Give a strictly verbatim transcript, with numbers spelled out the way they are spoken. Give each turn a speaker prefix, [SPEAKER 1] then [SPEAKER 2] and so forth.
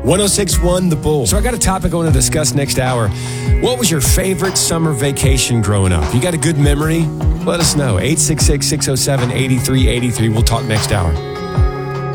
[SPEAKER 1] one oh six point one The Bull. So I got a topic I want to discuss next hour. What was your favorite summer vacation growing up? You got a good memory? Let us know. eight six six, six oh seven, eight three eight three. We'll talk next hour.